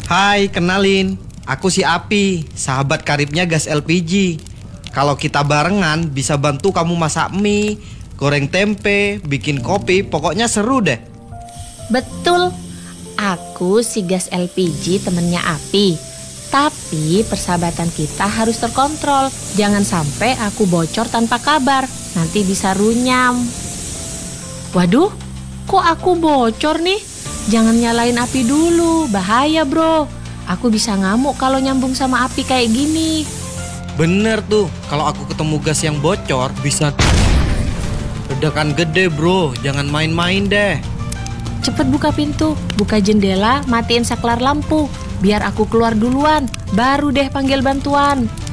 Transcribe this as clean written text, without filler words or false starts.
Hai, kenalin. Aku si Api, sahabat karibnya gas LPG. Kalau kita barengan bisa bantu kamu masak mie, goreng tempe, bikin kopi, pokoknya seru deh. Betul, aku si gas LPG temennya Api. Tapi persahabatan kita harus terkontrol. Jangan sampai aku bocor tanpa kabar, nanti bisa runyam. Waduh, kok aku bocor nih? Jangan nyalain Api dulu, bahaya bro. Aku bisa ngamuk kalau nyambung sama Api kayak gini. Bener tuh, kalau aku ketemu gas yang bocor bisa ledakan gede bro, jangan main-main deh. Cepet buka pintu, buka jendela, matiin saklar lampu. Biar aku keluar duluan, baru deh panggil bantuan.